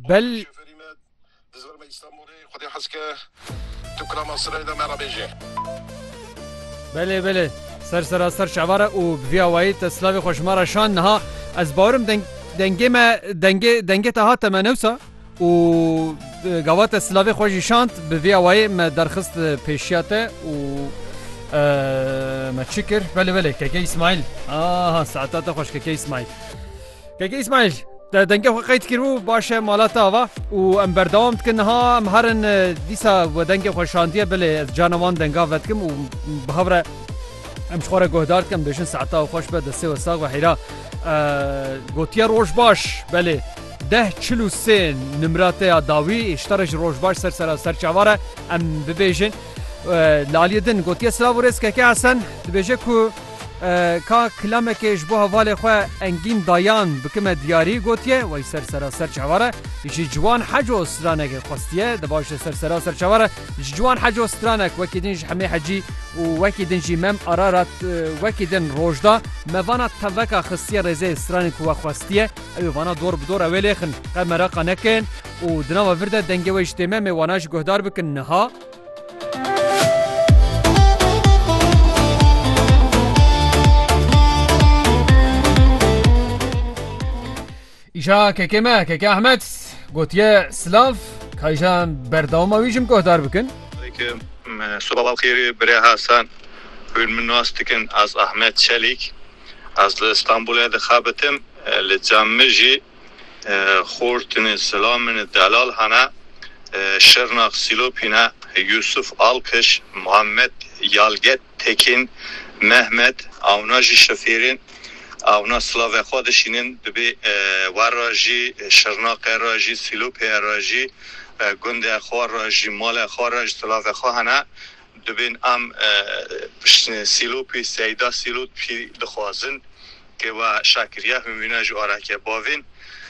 بل بله بله سر شواره و بیاوایی تسلاوی خوشمارا شان نها از باورم دنگه تا هات منوسا و گوات سلاوی خوشی شانت بیاوایی ما درخست پیشیاته و ما تشكر بله كيكي اسماعيل ساعتات خوش كيكي اسماعيل دنگه قید کرو باشه مالات آوا و ام بردوام تکنها ام هرن دیسا و دنگه خوشاندیه بله جانوان دنگه ودکم و بهوره ام شخوره گهدار کم بشن ساعتا خوش به دسته و ساق و حیرا گوتیه روش باش بله 1043 نمراته داوی اشترش روش باش سر چواره ام ببیجن لالیدن گوتیه سلاو ریس که حسن ببیجه که کا کلامکش بو حواله خو انگین دایان بکمه دیاری گوتیه وای سر چواره یی جوان حج و استرانک خواستیه د باش سر چواره جوان حج و استرانک وکیدنج همه حجی و وکیدنج مم قرارات وکیدن روجدا موانا توکا خصیه رزه استرانک و خواستیه ای وانا دور بدور اولخن قمرا قنکن و دنا ورده دنگه و اجتماع میواناش گهدار بکن نها ایشا که احمد گوتیه سلاف کایجان برداوما ویجم گهدار بکن صباح الخير بري حسن من ناستكن از احمد شليك از اسطنبول دخابتم لجامجي خورتن سلام من دلال هنا شرناق سیلوپینا یوسف آلکش محمد یالگت تکین مهمد اوناجی شفیرین اونا سلاو خودشینن دبی وراجی شرناق راجی سیلوپی راجی گنده خوار راجی مال خوار راجی سلاو خواهنه دبین ام سیلوپی سیدا سیلوپی دخوازن که و شاکریه همینه جو آرکه باوین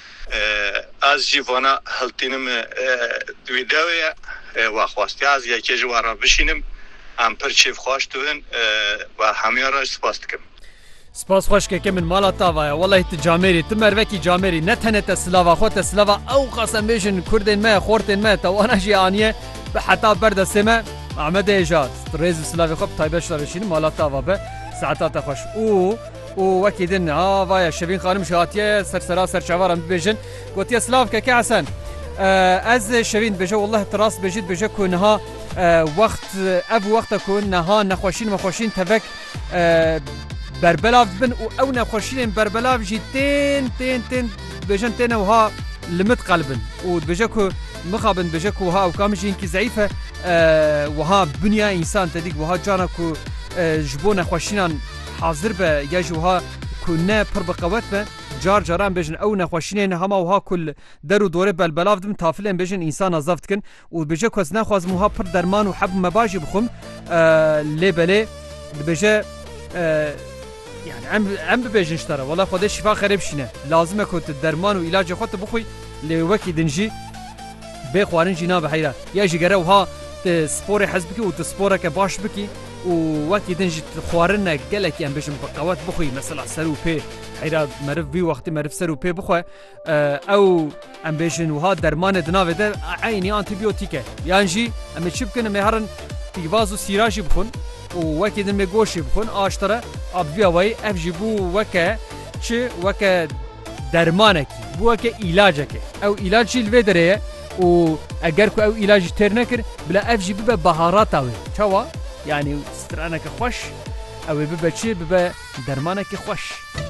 از جیوانا هلتینم ویدیوی و خواستی از یکی جوارا بشینم ام پرچیف خواست دوین و همه را سپاس دکم سپاس خوش که من مالا تاوایا والله تجامری تمروکی جامری نتنه تسلاوا خو تسلاوا او قسم بیشن کردن ما خورتن ما توانا جیانیه به حتی برد سما احمد ایجاد ریز سلاوی خوب تایبش دارشین مالا تاوا به ساعتات خوش او وكيدن وايا شبين خانم شاتيه سر شوارم بيجن قلت يا سلاف كي حسن از شبين بيجو والله تراس بيجد بيجو كونها وقت ابو وقت كونها نخوشين مخوشين تفك بربلاف بن او نخوشين بربلاف جي تين بيجن تين وها لمت قلبن وبيجو مخابن بيجو ها وكامجين كي ضعيفه وها بنيه انسان تديك وها جانكو جبون خوشينان حاضر به یجوها کنه پر بقوت به جاران بجن او نخوشینه همه وها کل درو دوره بلبلاف دم تافلن بجن انسان ازافت کن و بجه کس نخواز موها پر درمان و حب مباجی بخم لبله بجه يعني عم ببيجن اشترى والله خود شفا خرب شينه لازمه كنت درمان و علاج خود بخوي لوكي دنجي بخوارن جنا بحيره يجي جروها سپور حزبکی و سپورک باش بکی و وقتی دنج خوارن گلکی ام بشم بقوات بخوی مثلا سرو پی حیرا مرف بی وقتی مرف سرو پی بخوی او ام بشن و ها درمان دناوه ده عینی آنتیبیوتیکه یعنی ام چی بکنه مهرن تیواز و سیراجی بخون و وقتی دن مگوشی بخون آشتره ابوی وای افجبو وکه چه وکه درمانکی بو وکه علاجکه او علاجی الودره و اگر کو او علاج تر نکر بلا اف جی به بهارات اوی چوا یعنی سترانک خوش او به چی به درمانک خوش